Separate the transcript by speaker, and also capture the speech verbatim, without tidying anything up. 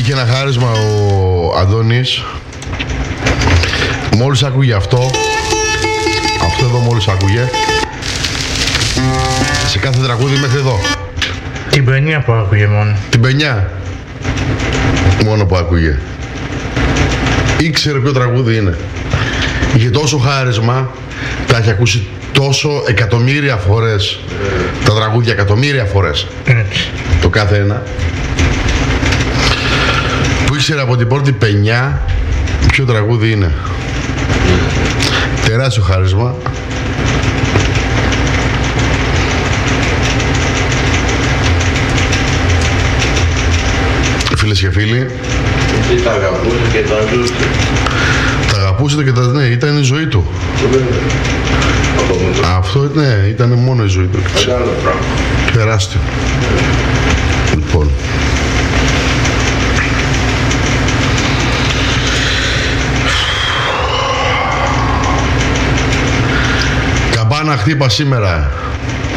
Speaker 1: Είχε ένα χάρισμα ο Αντώνης. Μόλις άκουγε αυτό, αυτό εδώ μόλις άκουγε, σε κάθε τραγούδι μέχρι εδώ.
Speaker 2: Την παινιά που άκουγε μόνο.
Speaker 1: Την παινιά μόνο που άκουγε. Ήξερε ποιο τραγούδι είναι. Είχε τόσο χάρισμα, τα έχει ακούσει τόσο εκατομμύρια φορές. Τα τραγούδια εκατομμύρια φορές.
Speaker 2: Έτσι.
Speaker 1: Το κάθε ένα. Που ήξερε από την πρώτη παινιά ποιο τραγούδι είναι. Τεράστιο χάρισμα. Φίλες και φίλοι,
Speaker 3: Τι τα αγαπούσε και τα ζούσε.
Speaker 1: τα αγαπούσατε και τα ναι, ήταν η ζωή του. Αυτό ναι, ήταν μόνο η ζωή του.
Speaker 3: Μεγάλο πράγμα.
Speaker 1: Τεράστιο. Λοιπόν. Καμπάνα χτύπα σήμερα.